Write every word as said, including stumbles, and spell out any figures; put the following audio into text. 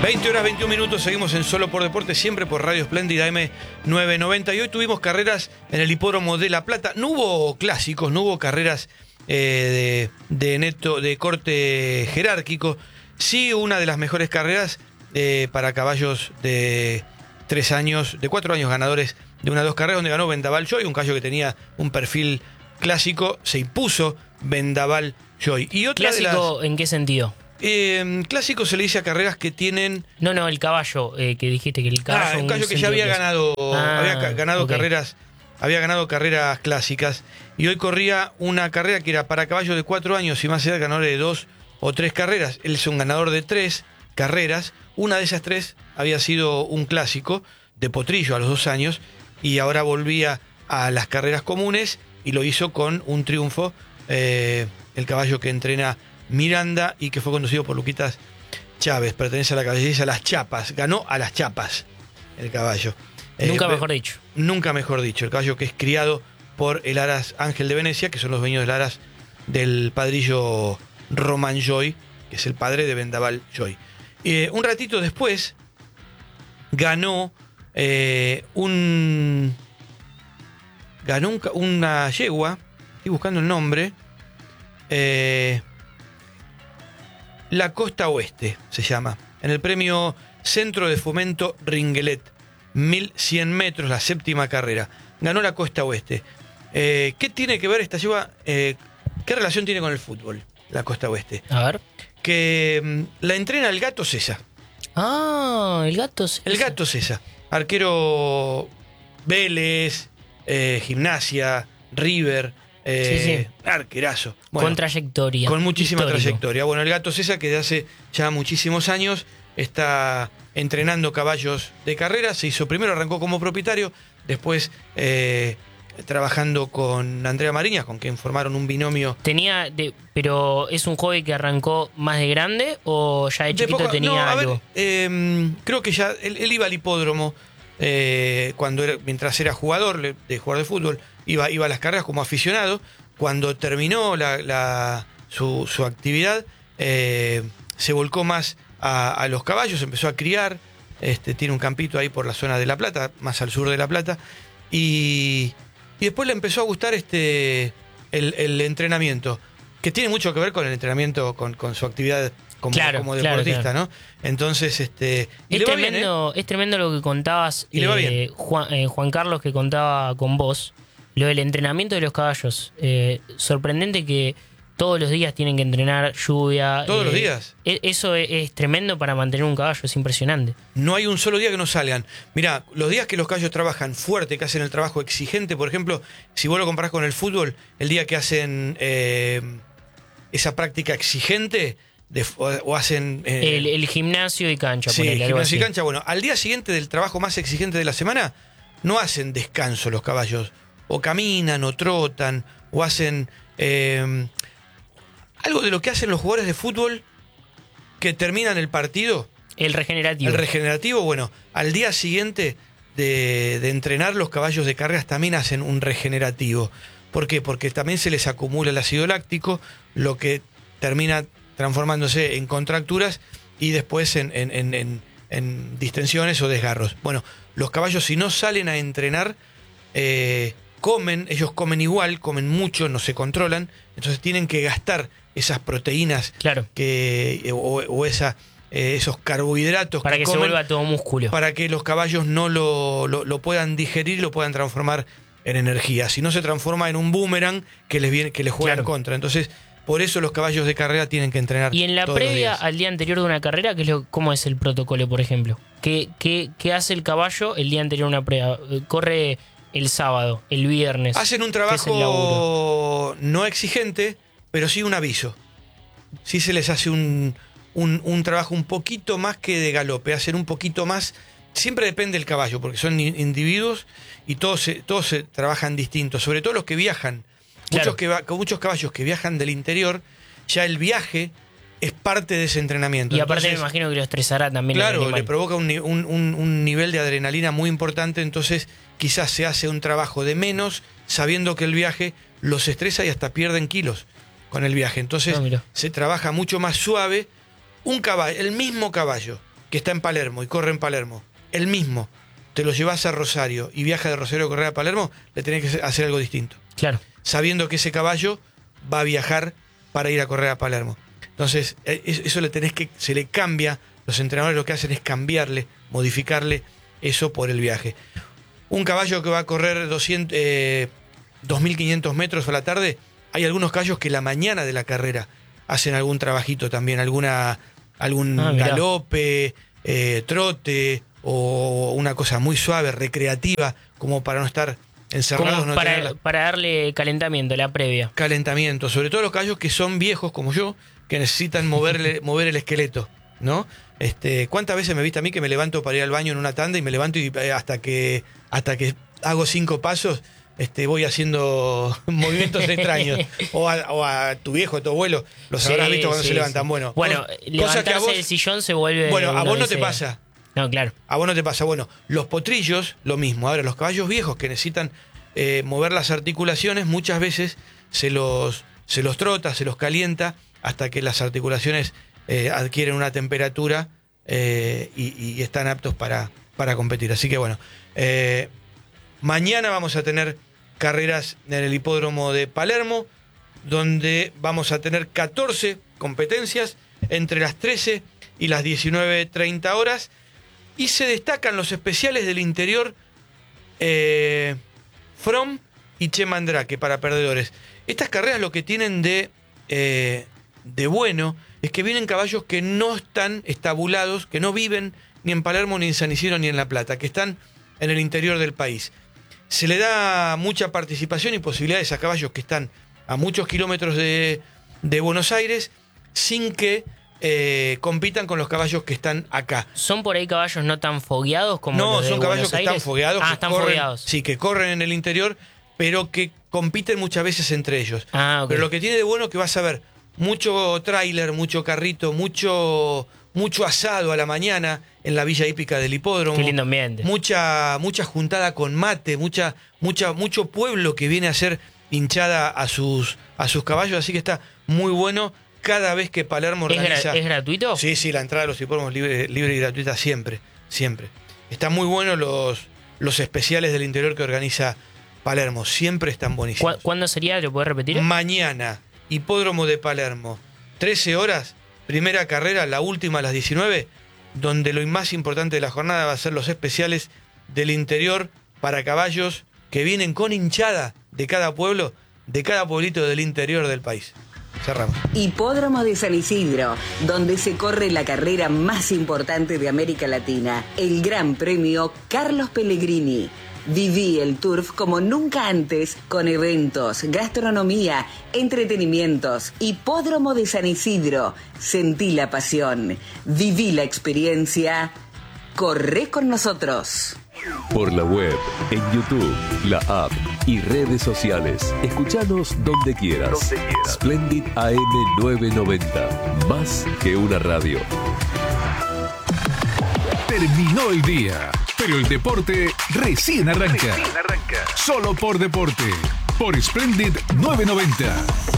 veinte horas, veintiún minutos, seguimos en Solo por Deporte, siempre por Radio Espléndida M novecientos noventa. Y hoy tuvimos carreras en el Hipódromo de La Plata. No hubo clásicos, no hubo carreras eh, de, de, neto, de corte jerárquico. Sí, una de las mejores carreras eh, para caballos de tres años, de cuatro años ganadores de una o dos carreras, donde ganó Vendaval Joy, un caballo que tenía un perfil clásico, se impuso Vendaval Joy. Y otra ¿Clásico de las, en qué sentido? Eh, clásico se le dice a carreras que tienen... No, no, el caballo, eh, que dijiste que el caballo... Ah, un caballo que ya había ganado, ah, había ca- ganado okay. carreras, había ganado carreras clásicas, y hoy corría una carrera que era para caballos de cuatro años y más edad, ganador de dos o tres carreras. Él es un ganador de tres carreras. Una de esas tres había sido un clásico de potrillo a los dos años, y ahora volvía a las carreras comunes y lo hizo con un triunfo. Eh, el caballo que entrena Miranda y que fue conducido por Luquitas Chávez, pertenece a la caballeriza Las Chapas, ganó a Las Chapas el caballo. Nunca eh, mejor dicho. Nunca mejor dicho, el caballo que es criado por el Aras Ángel de Venecia, que son los dueños del Aras del padrillo Román Joy, que es el padre de Vendaval Joy. Eh, un ratito después ganó eh, un ganó un, una yegua, estoy buscando el nombre, eh, La Costa Oeste se llama, en el premio Centro de Fomento Ringuelet, mil cien metros, la séptima carrera. Ganó la Costa Oeste. Eh, ¿Qué tiene que ver esta yegua? Eh, ¿Qué relación tiene con el fútbol, la Costa Oeste? A ver. Que mm, la entrena el Gato César. Ah, el Gato César. El Gato César, arquero Vélez, eh, Gimnasia, River, eh, sí, sí. arquerazo. Bueno, con trayectoria. Con muchísima histórico. trayectoria. Bueno, el Gato César, que de hace ya muchísimos años está entrenando caballos de carrera, se hizo primero, arrancó como propietario, después eh, trabajando con Andrea Mariñas, con quien formaron un binomio. Tenía, de, pero ¿es un joven que arrancó más de grande o ya de, De chiquito poco- tenía no, a algo? ver, eh, creo que ya él, él iba al hipódromo eh, cuando era, mientras era jugador le- de jugador de fútbol, iba, iba a las carreras como aficionado. Cuando terminó la, la, su, su actividad, eh, se volcó más a, a los caballos, empezó a criar. Este, tiene un campito ahí por la zona de La Plata, más al sur de La Plata, y, y después le empezó a gustar este el, el entrenamiento, que tiene mucho que ver con el entrenamiento, con, con su actividad como, Claro, como claro, deportista, claro. ¿no? Entonces, este. Y Es le va bien, tremendo, ¿eh? es tremendo lo que contabas, Y le va eh, bien. Juan, eh, Juan Carlos, que contaba con vos, lo del entrenamiento de los caballos. Eh, sorprendente que todos los días tienen que entrenar, lluvia. Todos eh, los días. e- Eso es, es tremendo para mantener un caballo, es impresionante. No hay un solo día que no salgan. Mirá, los días que los caballos trabajan fuerte, que hacen el trabajo exigente, por ejemplo, si vos lo comparás con el fútbol, el día que hacen eh, esa práctica exigente de, o, o hacen... eh, El, el gimnasio y cancha, sí, ponele, algo gimnasia y así. cancha. Bueno, al día siguiente del trabajo más exigente de la semana, no hacen descanso los caballos. O caminan, o trotan, o hacen... eh, algo de lo que hacen los jugadores de fútbol que terminan el partido... El regenerativo. El regenerativo, bueno, al día siguiente de, de entrenar, los caballos de carreras también hacen un regenerativo. ¿Por qué? Porque también se les acumula el ácido láctico, lo que termina transformándose en contracturas y después en, en, en, en, en distensiones o desgarros. Bueno, los caballos, si no salen a entrenar, eh, comen, ellos comen igual, comen mucho, no se controlan, entonces tienen que gastar esas proteínas Claro. que, o, o esa... Eh, esos carbohidratos Para que, que se comen, vuelva todo músculo. para que los caballos no lo, lo, lo puedan digerir y lo puedan transformar en energía. Si no, se transforma en un boomerang que les viene, que les juega Claro. en contra. Entonces, por eso los caballos de carrera tienen que entrenar. Y en la todos los previa días. al día anterior de una carrera, ¿qué es lo, ¿cómo es el protocolo, por ejemplo? ¿Qué, qué, qué hace el caballo el día anterior a una prueba? Corre el sábado, el viernes. Hacen un ¿Qué es el laburo? trabajo no exigente, pero sí un aviso. Sí se les hace un, un, un trabajo un poquito más que de galope, hacen un poquito más. Siempre depende del caballo, porque son individuos y todos se, todos se trabajan distintos, sobre todo los que viajan. Claro. Muchos, que va, con muchos caballos que viajan del interior, ya el viaje es parte de ese entrenamiento. Y aparte Entonces, me imagino que lo estresará también. el claro, animal. le provoca un, un, un, un nivel de adrenalina muy importante, entonces quizás se hace un trabajo de menos, sabiendo que el viaje los estresa y hasta pierden kilos con el viaje. Entonces Ah, mira. se trabaja mucho más suave. Un caballo, el mismo caballo que está en Palermo y corre en Palermo, el mismo, te lo llevas a Rosario y viaja de Rosario a correr a Palermo, le tenés que hacer algo distinto. Claro. Sabiendo que ese caballo va a viajar para ir a correr a Palermo. Entonces, eso le tenés que, se le cambia, los entrenadores lo que hacen es cambiarle, modificarle eso por el viaje. Un caballo que va a correr doscientos, eh, dos mil quinientos metros a la tarde, hay algunos caballos que la mañana de la carrera hacen algún trabajito también, alguna, algún ah, galope, eh, trote o una cosa muy suave, recreativa, como para no estar encerrados. No para, la... para darle calentamiento, la previa. Calentamiento, sobre todo los caballos que son viejos como yo, que necesitan moverle, mover el esqueleto, ¿no? Este, ¿cuántas veces me viste a mí que me levanto para ir al baño en una tanda y me levanto y hasta que hasta que hago cinco pasos este, voy haciendo movimientos extraños? O a, o a tu viejo, a tu abuelo, los sí, habrás visto cuando sí, se levantan. Sí. Bueno, bueno vos, levantarse que a vos, del sillón se vuelve... Bueno, a vos no te pasa. No, claro. A vos no te pasa. Bueno, los potrillos, lo mismo. Ahora, los caballos viejos que necesitan eh, mover las articulaciones, muchas veces se los, se los trota, se los calienta hasta que las articulaciones eh, adquieren una temperatura eh, y, y están aptos para, para competir. Así que bueno, eh, mañana vamos a tener carreras en el hipódromo de Palermo, donde vamos a tener catorce competencias entre las trece y las diecinueve treinta horas, y se destacan los especiales del interior eh, From y Che Mandrake para perdedores. Estas carreras lo que tienen de, eh, de bueno es que vienen caballos que no están estabulados, que no viven ni en Palermo, ni en San Isidro, ni en La Plata, que están en el interior del país. Se le da mucha participación y posibilidades a caballos que están a muchos kilómetros de, de Buenos Aires sin que eh, compitan con los caballos que están acá. ¿Son por ahí caballos no tan fogueados como no, los de son caballos Buenos que Aires? están fogueados. Ah, que están corren, fogueados. Sí, que corren en el interior, pero que compiten muchas veces entre ellos. Ah, okay. Pero lo que tiene de bueno es que vas a ver mucho tráiler, mucho carrito, mucho, mucho asado a la mañana en la villa hípica del hipódromo. Qué lindo ambiente. Mucha, mucha juntada con mate, mucha, mucha, mucho pueblo que viene a hacer hinchada a sus, a sus caballos, así que está muy bueno cada vez que Palermo organiza. ¿Es, gra- ¿Es gratuito? Sí, sí, la entrada a los hipódromos libre, libre y gratuita siempre, siempre. Están muy buenos los, los especiales del interior que organiza Palermo, siempre están buenísimos. ¿Cu- ¿Cuándo sería? ¿Lo puedes repetir? Mañana, hipódromo de Palermo, trece horas, primera carrera, la última a las diecinueve, donde lo más importante de la jornada va a ser los especiales del interior para caballos que vienen con hinchada de cada pueblo, de cada pueblito del interior del país. Cerramos. Hipódromo de San Isidro, donde se corre la carrera más importante de América Latina, el Gran Premio Carlos Pellegrini. Viví el Turf como nunca antes, con eventos, gastronomía, entretenimientos. Hipódromo de San Isidro. Sentí la pasión. Viví la experiencia. Corre con nosotros. Por la web, en YouTube, la app y redes sociales. Escuchanos donde quieras. Donde quieras. Splendid A M novecientos noventa. Más que una radio. Terminó el día, pero el deporte recién arranca. Recién arranca. Solo por deporte. Por Splendid novecientos noventa.